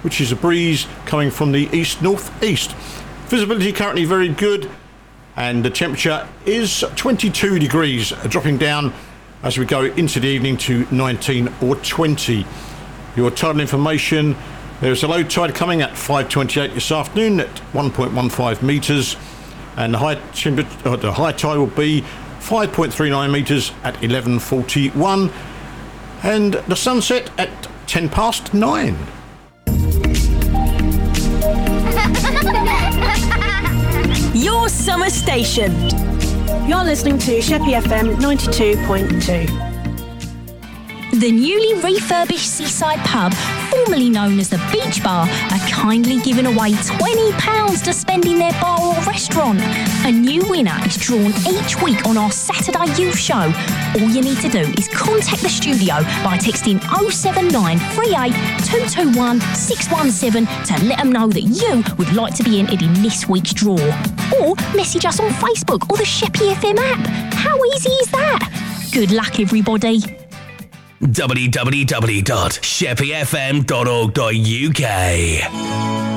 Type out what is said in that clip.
which is a breeze coming from the east-northeast. Visibility currently very good, and the temperature is 22 degrees, dropping down as we go into the evening to 19 or 20. Your tidal information: there's a low tide coming at 5:28 this afternoon at 1.15 metres, and the high tide will be 5.39 metres at 11:41, and the sunset at 9:10. Your summer station. You're listening to Sheppey FM 92.2. The newly refurbished Seaside Pub, formerly known as the Beach Bar, are kindly giving away £20 to spend in their bar or restaurant. A new winner is drawn each week on our Saturday Youth Show. All you need to do is contact the studio by texting 07938 221 617 to let them know that you would like to be entered in this week's draw. Or message us on Facebook or the Sheppey FM app. How easy is that? Good luck, everybody. www.sheppeyfm.org.uk